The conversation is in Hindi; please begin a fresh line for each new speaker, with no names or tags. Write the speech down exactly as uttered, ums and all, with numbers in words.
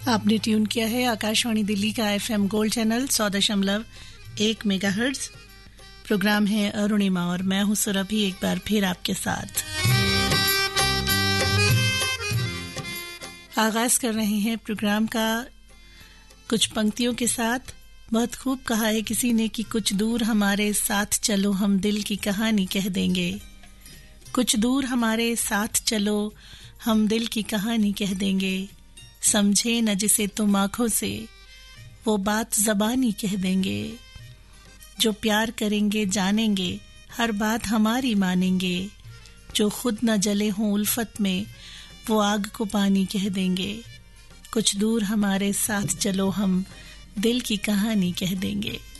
आपने ट्यून किया है आकाशवाणी दिल्ली का एफएम गोल्ड चैनल सौ दशमलव एक मेगाहर्ट्ज। प्रोग्राम है अरुणिमा और मैं हूं सुरभि एक बार फिर आपके साथ। आगाज कर रहे हैं प्रोग्राम का कुछ पंक्तियों के साथ। बहुत खूब कहा है किसी ने कि कुछ दूर हमारे साथ चलो हम दिल की कहानी कह देंगे। कुछ दूर हमारे साथ चलो हम दिल की कहानी कह देंगे। समझे न जिसे तुम आंखों से वो बात ज़बानी कह देंगे। जो प्यार करेंगे जानेंगे हर बात हमारी मानेंगे। जो खुद न जले हों उल्फत में वो आग को पानी कह देंगे। कुछ दूर हमारे साथ चलो हम दिल की कहानी कह देंगे।